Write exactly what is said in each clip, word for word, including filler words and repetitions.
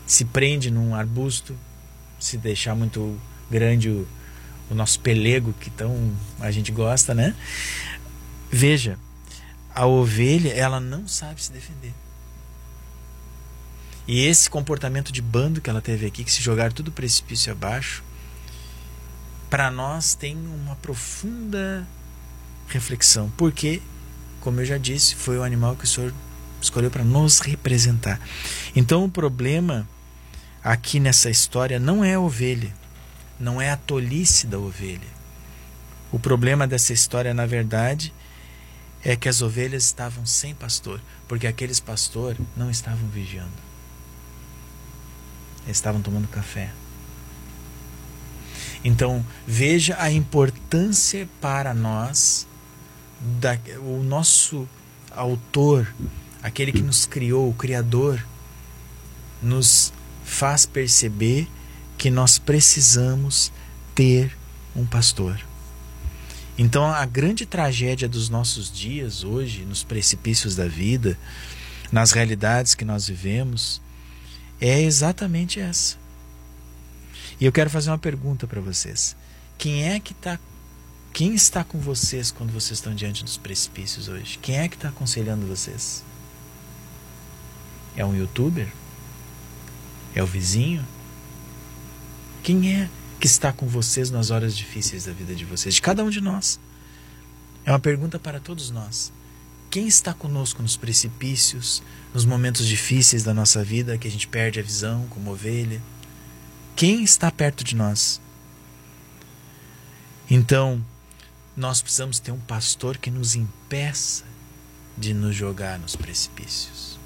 se prende num arbusto, se deixar muito grande o, o nosso pelego, que tão a gente gosta, né? Veja, a ovelha, ela não sabe se defender. E esse comportamento de bando que ela teve aqui, que se jogaram tudo precipício abaixo, para nós tem uma profunda reflexão. Porque, como eu já disse, foi o animal que o Senhor escolheu para nos representar. Então o problema aqui nessa história não é a ovelha, não é a tolice da ovelha. O problema dessa história, na verdade, é que as ovelhas estavam sem pastor, porque aqueles pastores não estavam vigiando. Eles estavam tomando café. Então, veja a importância para nós, da, o nosso autor, aquele que nos criou, o Criador, nos faz perceber que nós precisamos ter um pastor. Então, a grande tragédia dos nossos dias hoje, nos precipícios da vida, nas realidades que nós vivemos, é exatamente essa. E eu quero fazer uma pergunta para vocês. Quem é que tá, quem está com vocês quando vocês estão diante dos precipícios hoje? Quem é que está aconselhando vocês? É um youtuber? É o vizinho? Quem é que está com vocês nas horas difíceis da vida de vocês? De cada um de nós. É uma pergunta para todos nós. Quem está conosco nos precipícios, nos momentos difíceis da nossa vida, que a gente perde a visão como ovelha? Quem está perto de nós? Então, nós precisamos ter um pastor que nos impeça de nos jogar nos precipícios.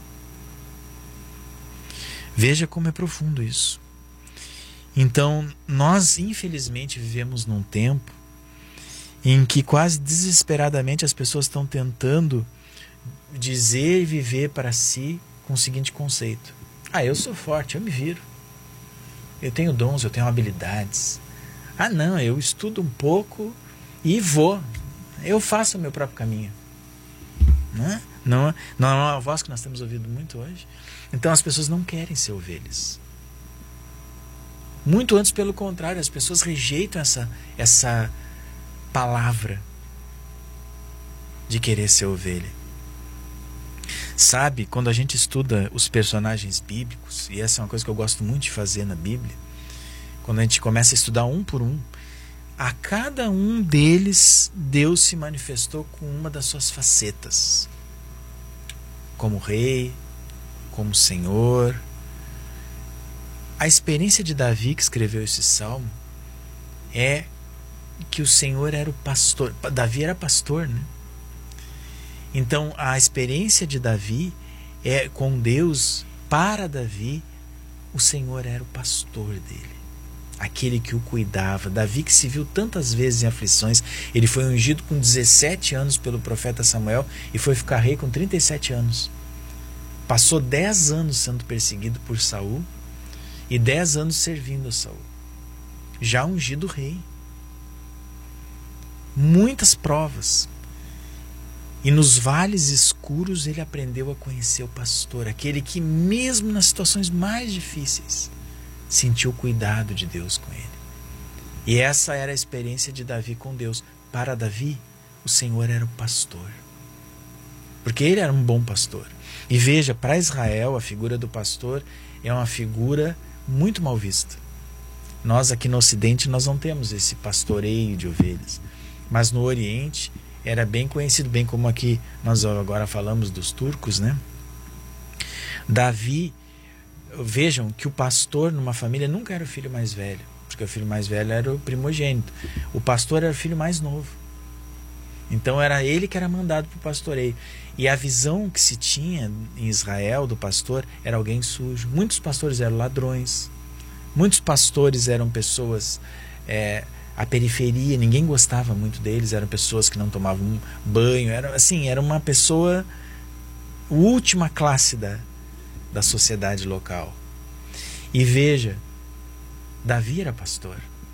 Veja como é profundo isso. Então, nós infelizmente vivemos num tempo em que quase desesperadamente as pessoas estão tentando dizer e viver para si com o seguinte conceito: ah, eu sou forte, eu me viro. Eu tenho dons, eu tenho habilidades. Ah, não, eu estudo um pouco e vou. Eu faço o meu próprio caminho. Não é? Não, não é uma voz que nós temos ouvido muito hoje? Então as pessoas não querem ser ovelhas. Muito antes, pelo contrário, as pessoas rejeitam essa, essa palavra de querer ser ovelha. Sabe, quando a gente estuda os personagens bíblicos, e essa é uma coisa que eu gosto muito de fazer na Bíblia, quando a gente começa a estudar um por um, a cada um deles Deus se manifestou com uma das suas facetas, como rei, como Senhor. A experiência de Davi, que escreveu esse salmo, é que o Senhor era o pastor. Davi era pastor, né? Então a experiência de Davi é com Deus. Para Davi, o Senhor era o pastor dele, aquele que o cuidava. Davi, que se viu tantas vezes em aflições, ele foi ungido com dezessete anos pelo profeta Samuel e foi ficar rei com trinta e sete anos. Passou dez anos sendo perseguido por Saul e dez anos servindo a Saul, já ungido rei. Muitas provas. E nos vales escuros ele aprendeu a conhecer o pastor, aquele que mesmo nas situações mais difíceis sentiu o cuidado de Deus com ele. E essa era a experiência de Davi com Deus. Para Davi, o Senhor era o pastor, porque ele era um bom pastor. E veja, para Israel a figura do pastor é uma figura muito mal vista. Nós aqui no Ocidente nós não temos esse pastoreio de ovelhas, mas no Oriente era bem conhecido, bem como aqui nós agora falamos dos turcos, né? Davi, vejam que o pastor numa família nunca era o filho mais velho, porque o filho mais velho era o primogênito. O pastor era o filho mais novo. Então era ele que era mandado para o pastoreio. E a visão que se tinha em Israel do pastor era alguém sujo. Muitos pastores eram ladrões. Muitos pastores eram pessoas... É, a periferia, ninguém gostava muito deles, eram pessoas que não tomavam banho, era assim, era uma pessoa, última classe da, da sociedade local. E veja, Davi era pastor.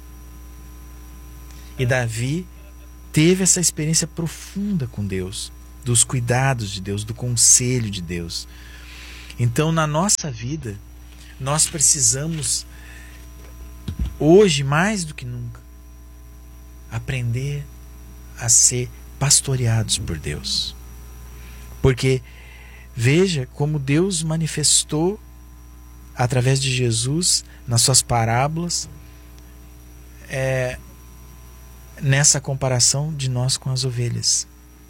E Davi teve essa experiência profunda com Deus, dos cuidados de Deus, do conselho de Deus. Então, na nossa vida, nós precisamos, hoje mais do que nunca, aprender a ser pastoreados por Deus. Porque veja como Deus manifestou através de Jesus nas suas parábolas, é, nessa comparação de nós com as ovelhas.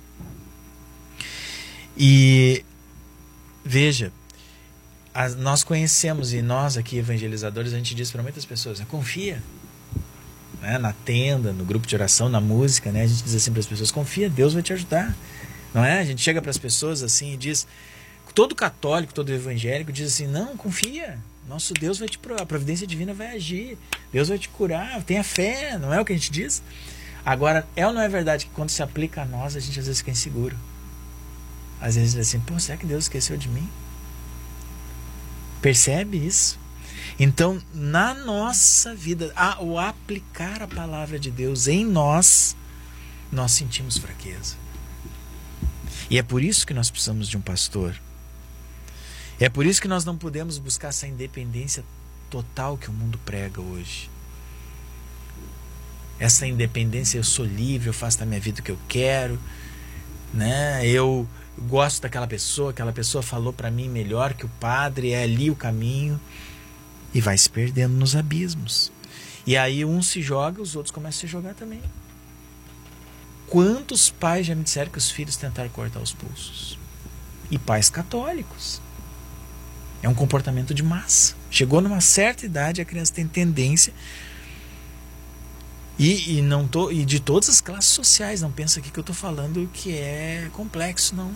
E veja, a, nós conhecemos, e nós aqui evangelizadores, a gente diz para muitas pessoas, né, confia, né, na tenda, no grupo de oração, na música, né, a gente diz assim para as pessoas, confia, Deus vai te ajudar, não é? A gente chega para as pessoas assim e diz, todo católico, todo evangélico diz assim, não, confia, nosso Deus vai te, a providência divina vai agir, Deus vai te curar, tenha fé, não é o que a gente diz? Agora, é ou não é verdade que quando se aplica a nós, a gente às vezes fica inseguro? Às vezes diz assim, pô, será que Deus esqueceu de mim? Percebe isso? Então, na nossa vida, ao aplicar a palavra de Deus em nós, nós sentimos fraqueza. E é por isso que nós precisamos de um pastor. É por isso que nós não podemos buscar essa independência total que o mundo prega hoje. Essa independência, eu sou livre, eu faço da minha vida o que eu quero, né? Eu gosto daquela pessoa, aquela pessoa falou para mim melhor que o padre, é ali o caminho, e vai se perdendo nos abismos. E aí um se joga, os outros começam a se jogar também. Quantos pais já me disseram que os filhos tentaram cortar os pulsos? E pais católicos. É um comportamento de massa. Chegou numa certa idade, a criança tem tendência, e, e, não tô, e de todas as classes sociais, não pensa aqui que eu estou falando que é complexo, não.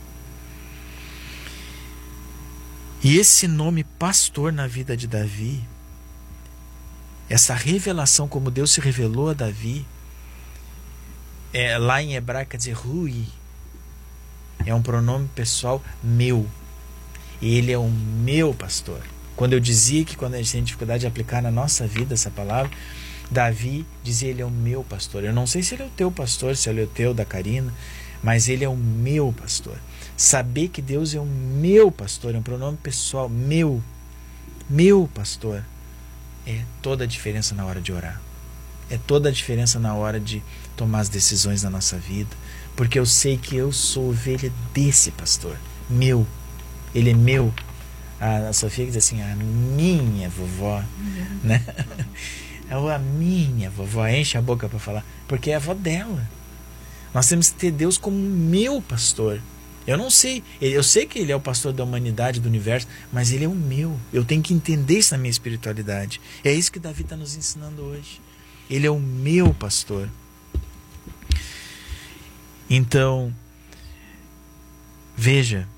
E esse nome pastor na vida de Davi, essa revelação como Deus se revelou a Davi, é, lá em hebraico quer dizer Rui, é um pronome pessoal meu. Ele é o meu pastor. Quando eu dizia que quando a gente tem dificuldade de aplicar na nossa vida essa palavra, Davi dizia, ele é o meu pastor. Eu não sei se ele é o teu pastor, se ele é o teu, da Karina, mas ele é o meu pastor. Saber que Deus é o meu pastor, é um pronome pessoal, meu, meu pastor, é toda a diferença na hora de orar. É toda a diferença na hora de tomar as decisões na nossa vida, porque eu sei que eu sou ovelha desse pastor, meu. Ele é meu. A, a Sofia diz assim, a minha vovó, uhum. né? A minha vovó, enche a boca para falar, porque é a avó dela. Nós temos que ter Deus como meu pastor. Eu não sei, eu sei que ele é o pastor da humanidade, do universo, mas ele é o meu. Eu tenho que entender isso na minha espiritualidade. É isso que Davi está nos ensinando hoje. Ele é o meu pastor. Então, veja,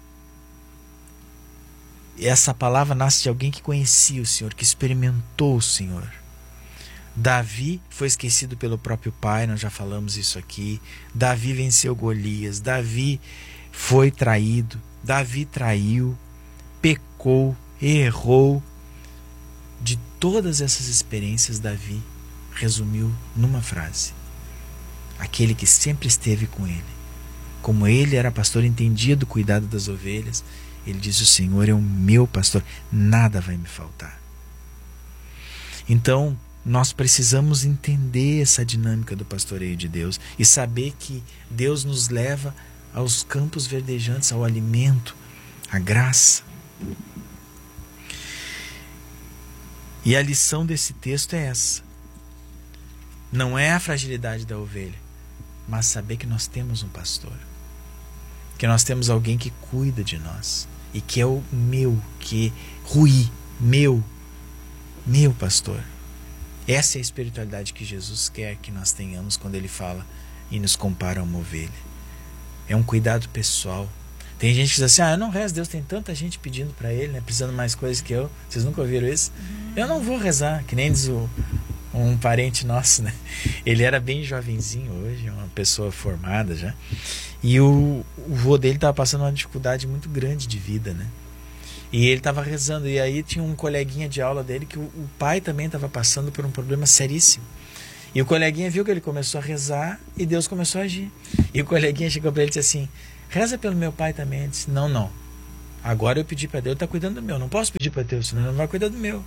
essa palavra nasce de alguém que conhecia o Senhor, que experimentou o Senhor. Davi foi esquecido pelo próprio pai, nós já falamos isso aqui. Davi venceu Golias, Davi foi traído, Davi traiu, pecou, errou. De todas essas experiências, Davi resumiu numa frase: aquele que sempre esteve com ele. Como ele era pastor, entendia do cuidado das ovelhas, ele diz, o Senhor é o meu pastor, nada vai me faltar. Então, nós precisamos entender essa dinâmica do pastoreio de Deus e saber que Deus nos leva aos campos verdejantes, ao alimento, à graça. E a lição desse texto é essa. Não é a fragilidade da ovelha, mas saber que nós temos um pastor. Que nós temos alguém que cuida de nós. E que é o meu, que é Rui, meu, meu pastor. Essa é a espiritualidade que Jesus quer que nós tenhamos quando ele fala e nos compara a uma ovelha. É um cuidado pessoal. Tem gente que diz assim, ah, eu não rezo, Deus tem tanta gente pedindo para ele, né, precisando mais coisas que eu. Vocês nunca ouviram isso? Uhum. Eu não vou rezar, que nem diz o, um parente nosso, né? Ele era bem jovenzinho hoje, uma pessoa formada já. E o, o vô dele estava passando uma dificuldade muito grande de vida, né? E ele estava rezando, e aí tinha um coleguinha de aula dele que o, o pai também estava passando por um problema seríssimo. E o coleguinha viu que ele começou a rezar e Deus começou a agir. E o coleguinha chegou para ele e disse assim, reza pelo meu pai também. Ele disse, não, não, Agora eu pedi para Deus, está cuidando do meu. Não posso pedir para Deus, senão ele não vai cuidar do meu.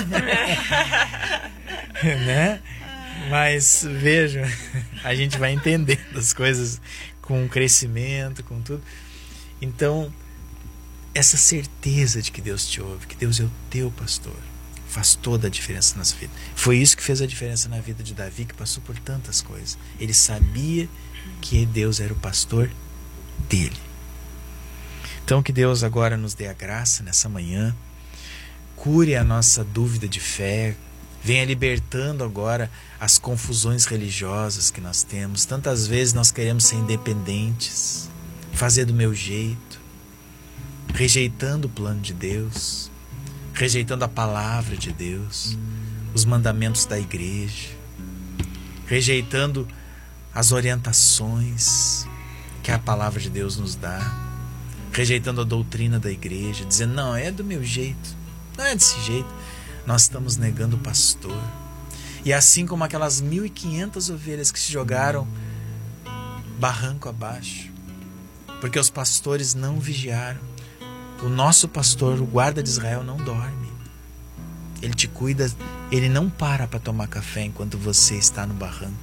Né? Mas veja, a gente vai entendendo as coisas com o crescimento, com tudo. Então, essa certeza de que Deus te ouve, que Deus é o teu pastor, faz toda a diferença na nossa vida. Foi isso que fez a diferença na vida de Davi, que passou por tantas coisas. Ele sabia que Deus era o pastor dele. Então que Deus agora nos dê a graça nessa manhã, cure a nossa dúvida de fé, venha libertando agora as confusões religiosas que nós temos. Tantas vezes nós queremos ser independentes, fazer do meu jeito, rejeitando o plano de Deus, rejeitando a palavra de Deus, os mandamentos da igreja, rejeitando as orientações que a palavra de Deus nos dá, rejeitando a doutrina da igreja, dizendo, não, é do meu jeito, não é desse jeito. Nós estamos negando o pastor. E assim como aquelas mil e quinhentas ovelhas que se jogaram barranco abaixo, porque os pastores não vigiaram. O nosso pastor, o guarda de Israel, não dorme. Ele te cuida, ele não para para tomar café enquanto você está no barranco.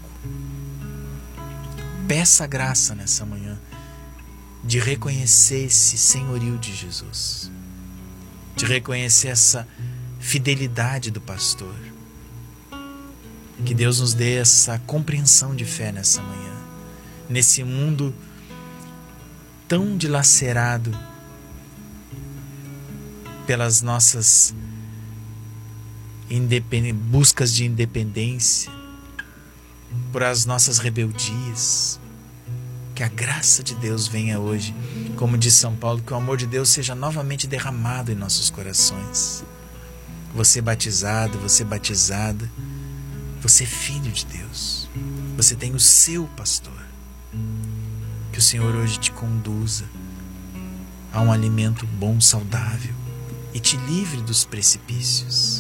Peça a graça nessa manhã de reconhecer esse senhorio de Jesus, de reconhecer essa fidelidade do pastor. Que Deus nos dê essa compreensão de fé nessa manhã, nesse mundo tão dilacerado pelas nossas buscas de independência, por as nossas rebeldias. Que a graça de Deus venha hoje, como diz São Paulo, que o amor de Deus seja novamente derramado em nossos corações. Você batizado, você batizada, você é filho de Deus, você tem o seu pastor. Que o Senhor hoje te conduza a um alimento bom, saudável, e te livre dos precipícios.